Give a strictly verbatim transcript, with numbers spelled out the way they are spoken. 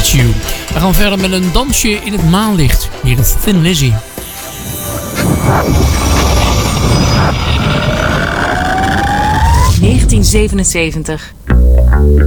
Miss You. We gaan verder met een dansje in het maanlicht. Hier is Thin Lizzy. negentien zevenenzeventig.